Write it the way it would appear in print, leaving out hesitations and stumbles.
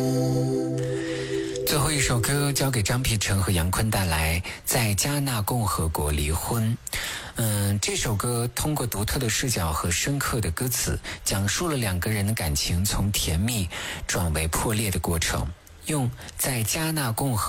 最后一首歌交给张碧晨和杨坤带来《在加纳共和国离婚》。这首歌通过独特的视角和深刻的歌词，讲述了两个人的感情从甜蜜转为破裂的过程，用在加纳共和